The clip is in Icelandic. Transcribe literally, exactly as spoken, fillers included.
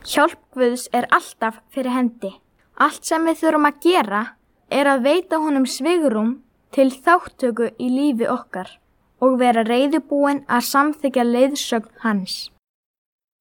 Hjálp Guðs er alltaf fyrir hendi. Allt sem við þurfum að gera er að veita honum svigrúm til þátttöku í lífi okkar og vera reiðubúin að samþykkja leiðsögn hans.